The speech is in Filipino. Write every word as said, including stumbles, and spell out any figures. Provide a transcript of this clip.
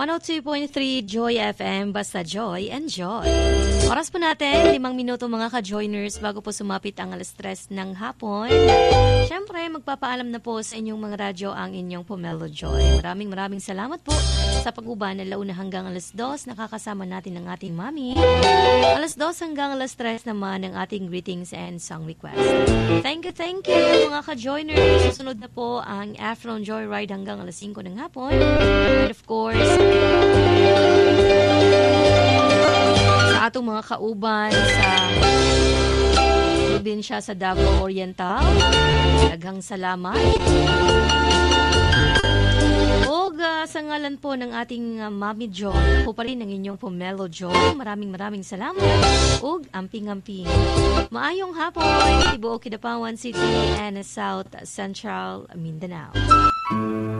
one oh two point three Joy F M, basta Joy and Joy. Oras po natin, limang minuto mga ka-joiners bago po sumapit ang alas tres ng hapon. Siyempre, magpapaalam na po sa inyong mga radyo ang inyong Pomelo Joy. Maraming maraming salamat po sa pag-uban na launa hanggang alas dos. Nakakasama natin ang ating mami. Alas dos hanggang alas tres naman ang ating greetings and song request. Thank you, thank you mga ka-joiners. Susunod na po ang Afron Joyride hanggang alas singko ng hapon. And of course, sa atong mga kauban sa probinsya sa Davao Oriental, daghang salamat. O uh, sa ngalan po ng ating uh, Mami Joy, po pa rin ang inyong Pomelo Joy. Maraming maraming salamat. Ug amping-amping. Maayong hapon, Tibuok, Kidapawan City and South Central Mindanao.